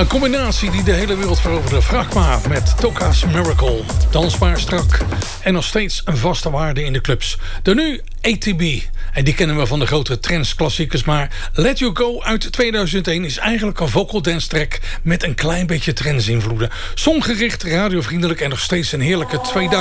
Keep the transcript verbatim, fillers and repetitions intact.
Een combinatie die de hele wereld veroverde. Fragma met Toka's Miracle. Dansbaar, strak en nog steeds een vaste waarde in de clubs. De nu A T B. En die kennen we van de grote trance-klassiekers. Maar Let You Go uit tweeduizend één is eigenlijk een vocal dance track met een klein beetje trance-invloeden. Songericht, radiovriendelijk en nog steeds een heerlijke tweeduizend.